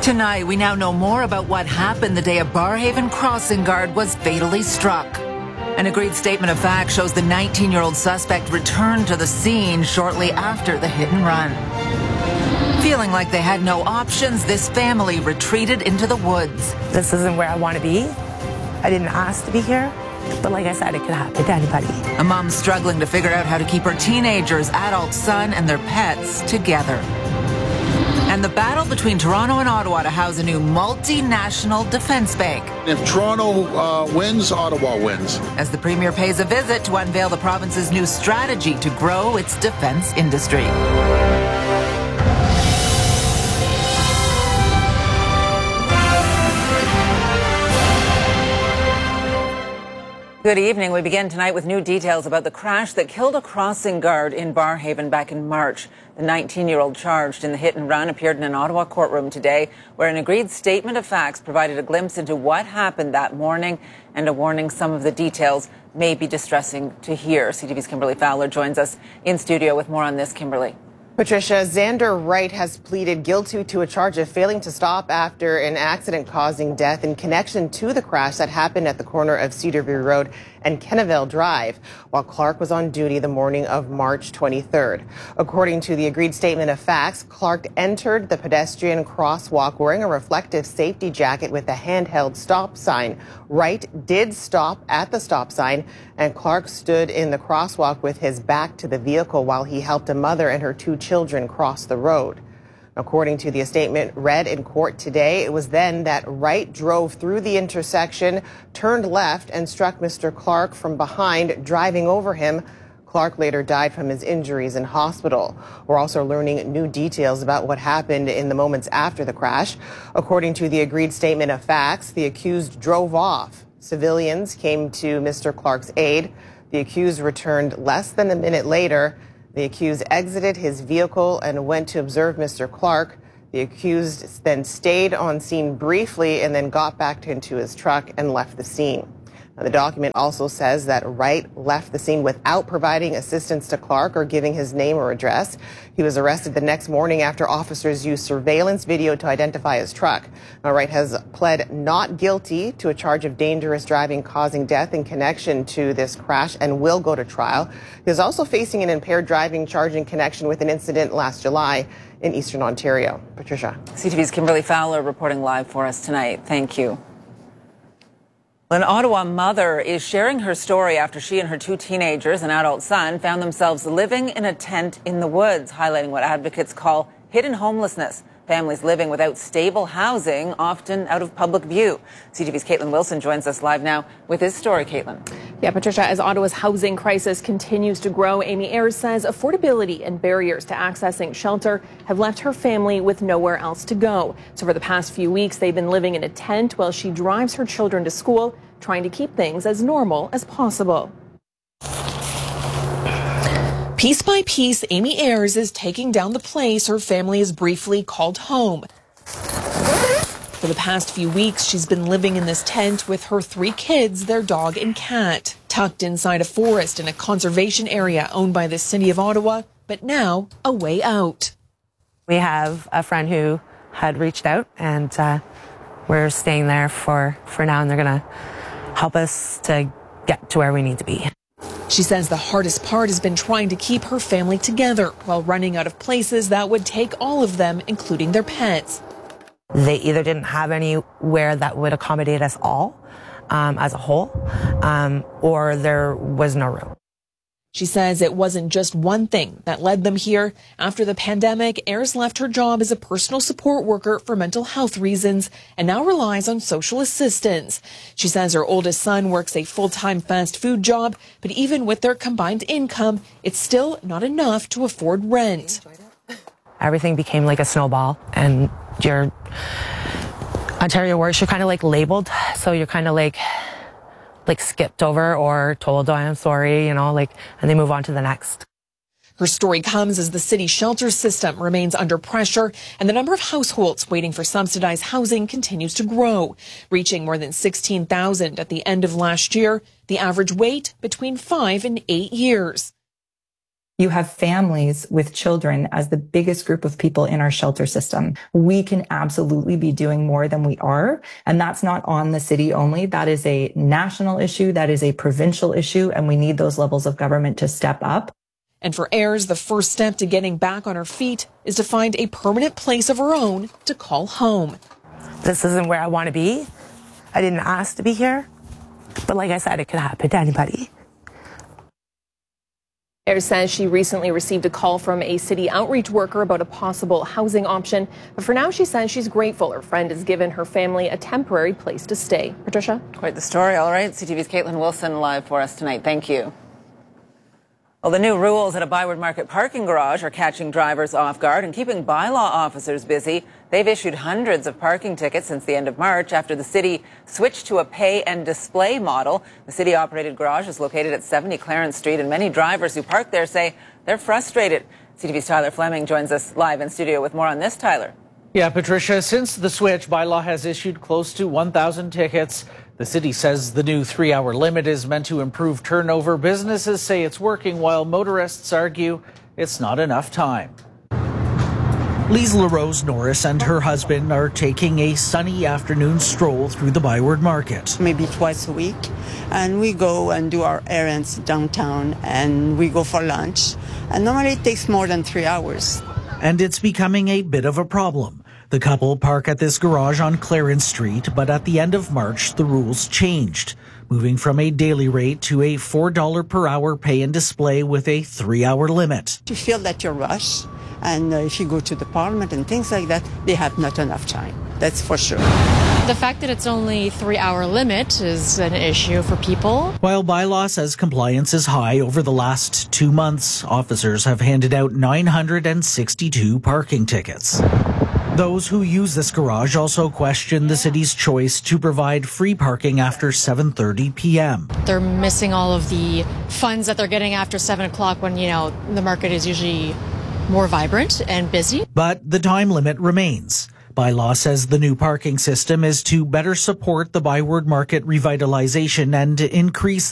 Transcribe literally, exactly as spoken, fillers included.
Tonight, we now know more about what happened the day a Barrhaven crossing guard was fatally struck. An agreed statement of facts shows the nineteen-year-old suspect returned to the scene shortly after the hit and run. Feeling like they had no options, this family retreated into the woods. This isn't where I want to be. I didn't ask to be here, but like I said, it could happen to anybody. A mom struggling to figure out how to keep her teenagers, adult son, and their pets together. And the battle between Toronto and Ottawa to house a new multinational defense bank. If Toronto uh, wins, Ottawa wins. As the Premier pays a visit to unveil the province's new strategy to grow its defense industry. Good evening. We begin tonight with new details about the crash that killed a crossing guard in Barrhaven back in March. The nineteen-year-old charged in the hit and run appeared in an Ottawa courtroom today, where an agreed statement of facts provided a glimpse into what happened that morning and a warning some of the details may be distressing to hear. C T V's Kimberly Fowler joins us in studio with more on this. Kimberly. Patricia, Xander Wright has pleaded guilty to a charge of failing to stop after an accident causing death in connection to the crash that happened at the corner of Cedarview Road and Kenneville Drive, while Clark was on duty the morning of March twenty-third. According to the agreed statement of facts, Clark entered the pedestrian crosswalk wearing a reflective safety jacket with a handheld stop sign. Wright did stop at the stop sign, and Clark stood in the crosswalk with his back to the vehicle while he helped a mother and her two children cross the road. According to the statement read in court today, it was then that Wright drove through the intersection, turned left, and struck Mister Clark from behind, driving over him. Clark later died from his injuries in hospital. We're also learning new details about what happened in the moments after the crash. According to the agreed statement of facts, the accused drove off. Civilians came to Mister Clark's aid. The accused returned less than a minute later. The accused exited his vehicle and went to observe Mister Clark. The accused then stayed on scene briefly and then got back into his truck and left the scene. Now, the document also says that Wright left the scene without providing assistance to Clark or giving his name or address. He was arrested the next morning after officers used surveillance video to identify his truck. Now, Wright has pled not guilty to a charge of dangerous driving causing death in connection to this crash and will go to trial. He is also facing an impaired driving charge in connection with an incident last July in Eastern Ontario. Patricia. C T V's Kimberly Fowler reporting live for us tonight. Thank you. An Ottawa mother is sharing her story after she and her two teenagers, an adult son, found themselves living in a tent in the woods, highlighting what advocates call hidden homelessness. Families living without stable housing, often out of public view. C T V's Caitlin Wilson joins us live now with his story. Caitlin. Yeah, Patricia, as Ottawa's housing crisis continues to grow, Amy Ayres says affordability and barriers to accessing shelter have left her family with nowhere else to go. So for the past few weeks, they've been living in a tent while she drives her children to school, trying to keep things as normal as possible. Piece by piece, Amy Ayres is taking down the place her family has briefly called home. For the past few weeks, she's been living in this tent with her three kids, their dog and cat, tucked inside a forest in a conservation area owned by the city of Ottawa, but now a way out. We have a friend who had reached out, and uh, we're staying there for, for now, and they're going to help us to get to where we need to be. She says the hardest part has been trying to keep her family together while running out of places that would take all of them, including their pets. They either didn't have anywhere that would accommodate us all um, as a whole, um, or there was no room. She says it wasn't just one thing that led them here. After the pandemic, Ayres left her job as a personal support worker for mental health reasons and now relies on social assistance. She says her oldest son works a full-time fast food job, but even with their combined income, it's still not enough to afford rent. Everything became like a snowball, and your Ontario works, you're kind of like labeled, so you're kind of like like skipped over or told, oh, I'm sorry, you know, like, and they move on to the next. Her story comes as the city shelter system remains under pressure and the number of households waiting for subsidized housing continues to grow, reaching more than sixteen thousand at the end of last year, the average wait between five and eight years. You have families with children as the biggest group of people in our shelter system. We can absolutely be doing more than we are. And that's not on the city only. That is a national issue. That is a provincial issue. And we need those levels of government to step up. And for Ayers, the first step to getting back on her feet is to find a permanent place of her own to call home. This isn't where I want to be. I didn't ask to be here. But like I said, it could happen to anybody. Ayers says she recently received a call from a city outreach worker about a possible housing option. But for now, she says she's grateful her friend has given her family a temporary place to stay. Patricia? Quite the story. All right. C T V's Caitlin Wilson live for us tonight. Thank you. Well, the new rules at a Byward Market parking garage are catching drivers off guard and keeping bylaw officers busy. They've issued hundreds of parking tickets since the end of March after the city switched to a pay and display model. The city-operated garage is located at seventy Clarence Street, and many drivers who park there say they're frustrated. C T V's Tyler Fleming joins us live in studio with more on this, Tyler. Yeah, Patricia, since the switch, Bylaw has issued close to one thousand tickets. The city says the new three-hour limit is meant to improve turnover. Businesses say it's working, while motorists argue it's not enough time. Lise LaRose Norris and her husband are taking a sunny afternoon stroll through the Byward Market. Maybe twice a week, and we go and do our errands downtown, and we go for lunch. And normally it takes more than three hours. And it's becoming a bit of a problem. The couple park at this garage on Clarence Street, but at the end of March, the rules changed, moving from a daily rate to a four dollars per hour pay and display with a three-hour limit. You feel that you're rushed, and uh, if you go to the parliament and things like that, they have not enough time. That's for sure. The fact that it's only three-hour limit is an issue for people. While Bylaw says compliance is high, over the last two months, officers have handed out nine hundred sixty-two parking tickets. Those who use this garage also question the city's choice to provide free parking after seven thirty p.m. They're missing all of the funds that they're getting after seven o'clock when, you know, the market is usually more vibrant and busy. But the time limit remains. Bylaw says the new parking system is to better support the Byward Market revitalization and increase